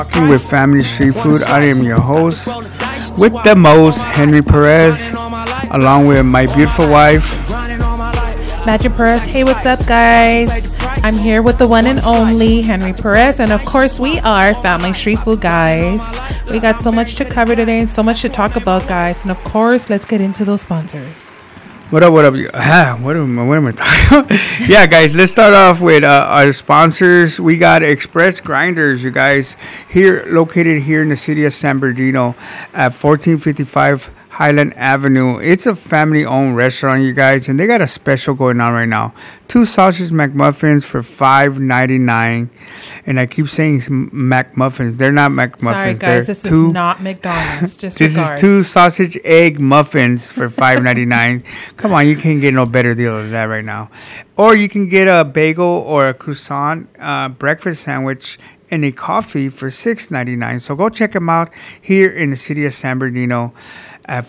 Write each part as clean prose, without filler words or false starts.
Talking with Family Street Food. I am your host with the most, Henry Perez, along with my beautiful wife, Magic Perez. Hey, what's up, guys? I'm here with the one and only Henry Perez, and of course, we are Family Street Food, guys. We got so much to cover today and so much to talk about, guys. And of course, let's get into those sponsors. What up? What am I talking about? Yeah, guys, let's start off with our sponsors. We got Express Grinders, you guys, here located here in the city of San Bernardino at 1455 Highland Avenue. It's a family-owned restaurant, you guys, and they got a special going on right now. 2 sausage McMuffins for $5.99. And I keep saying McMuffins. They're not McMuffins. Sorry, guys, this is not McDonald's. Disregard. This is 2 sausage egg muffins for $5.99. Come on, you can't get no better deal than that right now. Or you can get a bagel or a croissant breakfast sandwich and a coffee for $6.99. So go check them out here in the city of San Bernardino at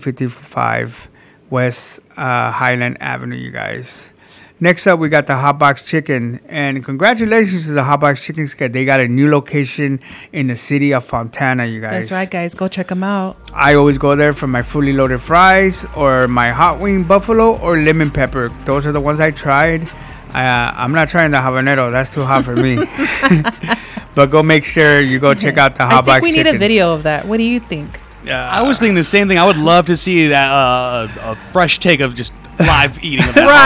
1455 West Highland Avenue, you guys. Next up, we got the Hot Box Chicken. And congratulations to the Hot Box Chicken. They got a new location in the city of Fontana, you guys. That's right, guys. Go check them out. I always go there for my fully loaded fries or my hot wing buffalo or lemon pepper. Those are the ones I tried. I'm not trying the habanero. That's too hot for me. But go make sure you go check out the Hot Box Chicken. I think we need a video of that. What do you think? I was thinking the same thing. I would love to see that a fresh take of just live eating of that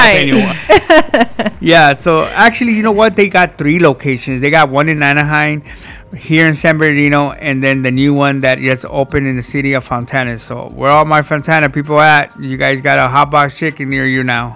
right. Yeah, so actually, you know what? They got 3 locations. They got one in Anaheim, here in San Bernardino, and then the new one that just opened in the city of Fontana. So where all my Fontana people at? You guys got a Hot Box Chicken near you now.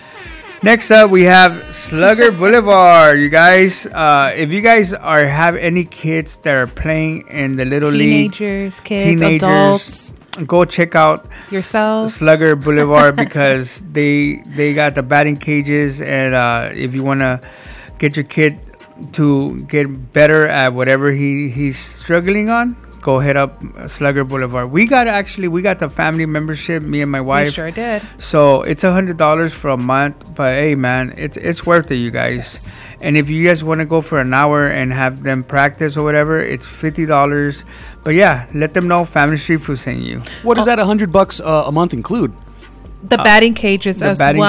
Next up, we have Slugger Boulevard. You guys, if you guys have any kids that are playing in the Little League, kids, adults, go check out yourself Slugger Boulevard because they got the batting cages, and if you want to get your kid to get better at whatever he's struggling on, go head up Slugger Boulevard. We got the family membership, me and my wife. We sure did. So it's $100 for a month, but hey, man, it's worth it, you guys. Yes. And if you guys want to go for an hour and have them practice or whatever, it's $50. But yeah, let them know Family Street Food sent you. What does that $100 a month include? The batting cages as well.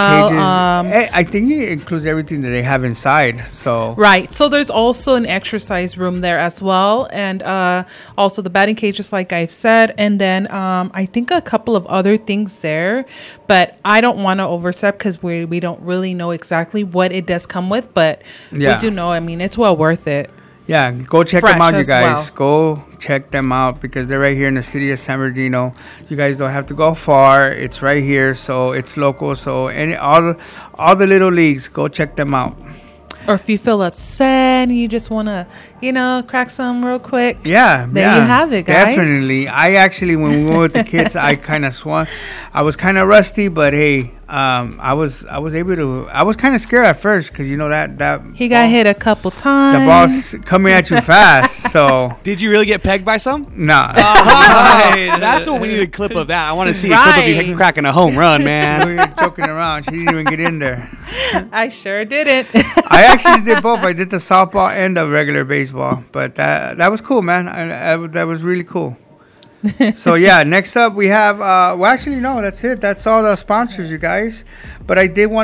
I think it includes everything that they have inside. So right. So there's also an exercise room there as well, and also the batting cages, like I've said, and then I think a couple of other things there. But I don't want to overstep because we don't really know exactly what it does come with, but we do know. I mean, it's well worth it. Yeah, go check them out, you guys. Well. Go check them out because they're right here in the city of San Bernardino. You guys don't have to go far. It's right here, so it's local. So all the little leagues, go check them out. Or if you feel upset and you just want to, crack some real quick. Yeah. There you have it, guys. Definitely. I actually, when we went with the kids, I kind of swung. I was kind of rusty, but hey, I was able to. I was kind of scared at first because that he got hit a couple times. The ball's coming at you fast. So did you really get pegged by some? No. That's what we need a clip of that. I want to see a clip of you cracking a home run, man. We were joking around. She didn't even get in there. I sure didn't. I actually did both. I did the softball and the regular baseball, but that was cool, man. That was really cool. So yeah, next up we have. That's it. That's all the sponsors, you guys. But I did want